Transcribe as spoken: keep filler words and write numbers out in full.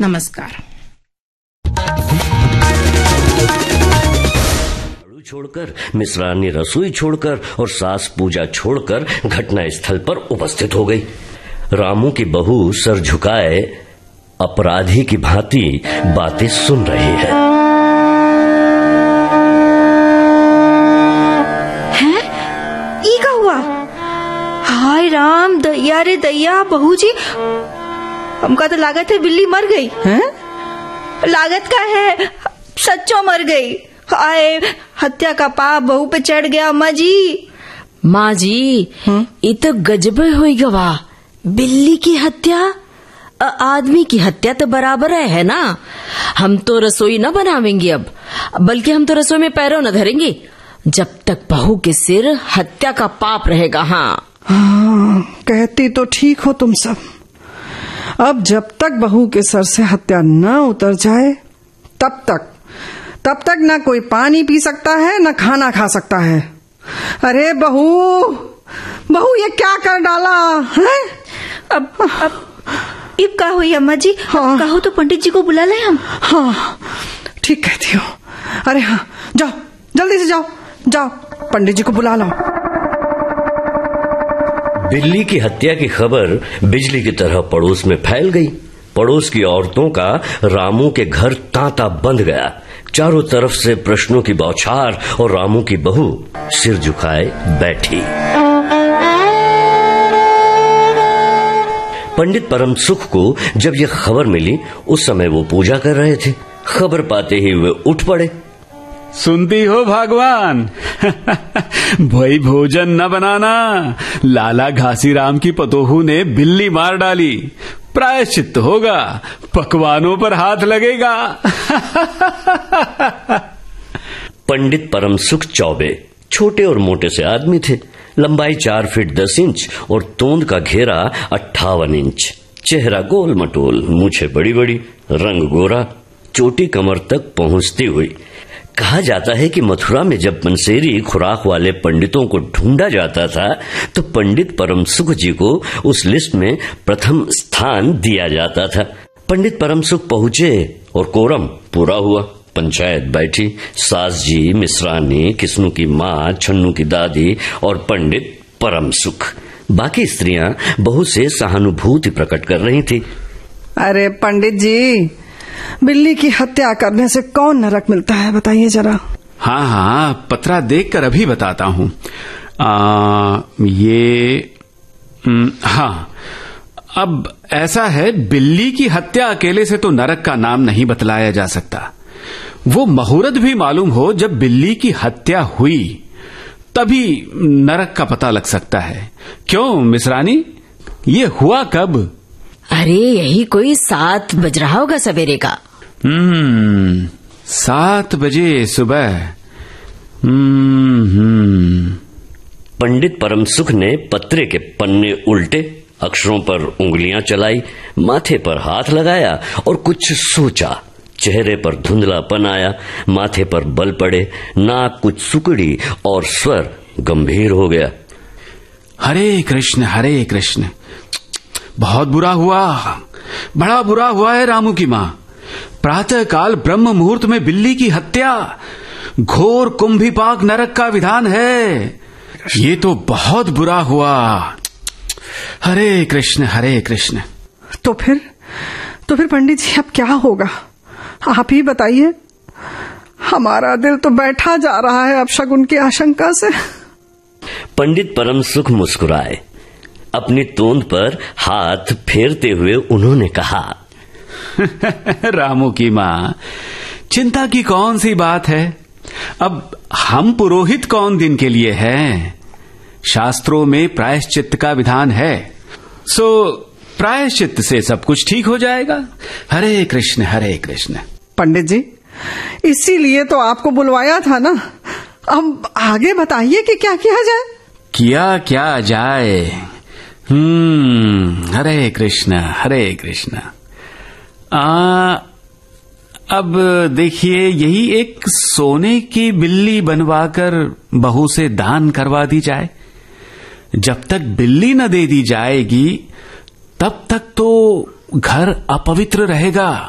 नमस्कार। छोड़कर मिश्रानी रसोई छोड़कर और सास पूजा छोड़कर घटना स्थल पर उपस्थित हो गई। रामू की बहू सर झुकाए अपराधी की भांति बातें सुन रही है। हैं? ई का हुआ? हाय राम, दैया रे दैया, बहू जी हमका तो लागत है बिल्ली मर गई। हैं? लागत का है सच्चो मर गई। हाय, हत्या का पाप बहू पे चढ़ गया। अम्मा जी, माँ जी, ये तो गजब हुई गवा। बिल्ली की हत्या, आदमी की हत्या तो बराबर है, है ना। हम तो रसोई न बनावेंगे अब, बल्कि हम तो रसोई में पैरों न धरेंगे जब तक बहू के सिर हत्या का पाप रहेगा। हाँ हाँ, कहती तो ठीक हो तुम सब। अब जब तक बहू के सर से हत्या न उतर जाए तब तक तब तक न कोई पानी पी सकता है न खाना खा सकता है। अरे बहू, बहू ये क्या कर डाला है? अब अब इब का हुई अम्मा जी? हाँ। कहो तो पंडित जी को बुला ले हम। हाँ ठीक कहती हो। अरे हाँ, जाओ जल्दी से जाओ जाओ, पंडित जी को बुला लो। बिल्ली की हत्या की खबर बिजली की तरह पड़ोस में फैल गई। पड़ोस की औरतों का रामू के घर तांता बंध गया। चारों तरफ से प्रश्नों की बौछार और रामू की बहू सिर झुकाए बैठी। पंडित परम सुख को जब यह खबर मिली, उस समय वो पूजा कर रहे थे। खबर पाते ही वे उठ पड़े। सुनती हो भगवान, भाई भोजन न बनाना, लाला घासीराम की पतोहू ने बिल्ली मार डाली, प्रायश्चित होगा, पकवानों पर हाथ लगेगा। पंडित परम सुख चौबे छोटे और मोटे से आदमी थे। लंबाई चार फीट दस इंच और तोंद का घेरा अट्ठावन इंच। चेहरा गोल मटोल, मूछें बड़ी बड़ी, रंग गोरा, चोटी कमर तक पहुंचती हुई। कहा जाता है कि मथुरा में जब पंसेरी खुराक वाले पंडितों को ढूंढा जाता था तो पंडित परम सुख जी को उस लिस्ट में प्रथम स्थान दिया जाता था। पंडित परम सुख पहुंचे और कोरम पूरा हुआ। पंचायत बैठी। सास जी, मिश्रानी, किस्नू की माँ, छन्नू की दादी और पंडित परम सुख। बाकी स्त्रियां बहू से सहानुभूति प्रकट कर रही थी। अरे पंडित जी, बिल्ली की हत्या करने से कौन नरक मिलता है, बताइए जरा। हाँ हाँ, पत्रा देखकर अभी बताता हूँ। ये हाँ, अब ऐसा है, बिल्ली की हत्या अकेले से तो नरक का नाम नहीं बतलाया जा सकता। वो मुहूर्त भी मालूम हो जब बिल्ली की हत्या हुई, तभी नरक का पता लग सकता है। क्यों मिश्रानी, ये हुआ कब? अरे यही कोई सात बज रहा होगा सवेरे का। हम्म सात बजे सुबह। हम्म पंडित परम सुख ने पत्रे के पन्ने उल्टे, अक्षरों पर उंगलियां चलाई, माथे पर हाथ लगाया और कुछ सोचा। चेहरे पर धुंधलापन आया, माथे पर बल पड़े, नाक कुछ सुकड़ी और स्वर गंभीर हो गया। हरे कृष्ण हरे कृष्ण। बहुत बुरा हुआ, बड़ा बुरा हुआ है रामू की माँ। प्रातः काल ब्रह्म मुहूर्त में बिल्ली की हत्या, घोर कुंभीपाक नरक का विधान है। ये तो बहुत बुरा हुआ। हरे कृष्ण हरे कृष्ण। तो फिर तो फिर पंडित जी अब क्या होगा, आप ही बताइए। हमारा दिल तो बैठा जा रहा है अब शगुन की आशंका से। पंडित परम सुख मुस्कुराए। अपनी तोंद पर हाथ फेरते हुए उन्होंने कहा, रामू की माँ, चिंता की कौन सी बात है। अब हम पुरोहित कौन दिन के लिए हैं। शास्त्रों में प्रायश्चित का विधान है, सो प्रायश्चित से सब कुछ ठीक हो जाएगा। हरे कृष्ण हरे कृष्ण। पंडित जी, इसीलिए तो आपको बुलवाया था ना। अब आगे बताइए कि क्या किया जाए। किया क्या जाए। हम्म हरे कृष्ण हरे कृष्ण। आ अब देखिए, यही एक सोने की बिल्ली बनवाकर बहू से दान करवा दी जाए। जब तक बिल्ली न दे दी जाएगी तब तक तो घर अपवित्र रहेगा।